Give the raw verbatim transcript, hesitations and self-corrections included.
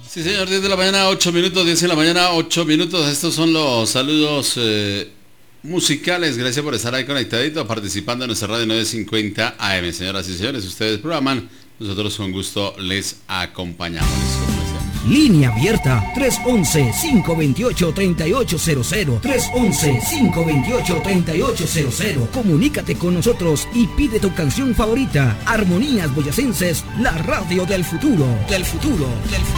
Sí, señor, diez de la mañana, ocho minutos, diez de la mañana, ocho minutos. Estos son los saludos eh, musicales. Gracias por estar ahí conectadito, participando en nuestra radio novecientos cincuenta A M. Señoras y señores, ustedes programan, nosotros con gusto les acompañamos. Línea abierta tres once, cinco veintiocho, treinta y ocho cero cero. tres once, cinco veintiocho, treinta y ocho cero cero. Comunícate con nosotros y pide tu canción favorita. Armonías Boyacenses, la radio del futuro. Del futuro. Del futuro.